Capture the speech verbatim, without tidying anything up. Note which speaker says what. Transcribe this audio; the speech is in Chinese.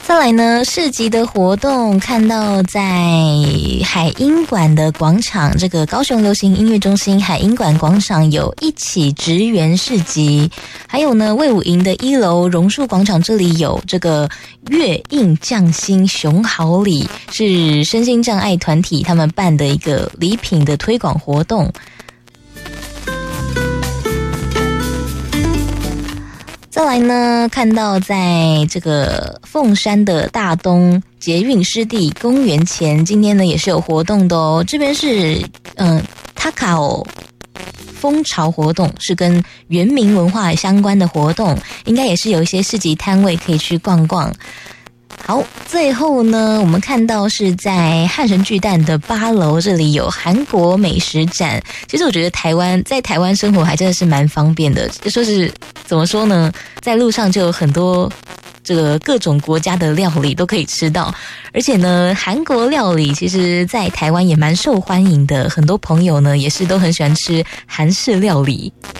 Speaker 1: 再来呢，市集的活动看到在海音馆的广场，这个高雄流行音乐中心海音馆广场有一起职员市集，还有呢卫武营的一楼榕树广场这里有这个月印匠心熊好礼，是身心障碍团体他们办的一个礼品的推广活动。再来呢，看到在这个凤山的大东捷运湿地公园前，今天呢也是有活动的哦。这边是嗯塔卡欧蜂巢活动，是跟原民文化相关的活动，应该也是有一些市集摊位可以去逛逛。好，最后呢，我们看到是在汉神巨蛋的八楼，这里有韩国美食展。其实我觉得台湾在台湾生活还真的是蛮方便的，就说是怎么说呢，在路上就有很多这个各种国家的料理都可以吃到，而且呢，韩国料理其实在台湾也蛮受欢迎的，很多朋友呢也是都很喜欢吃韩式料理。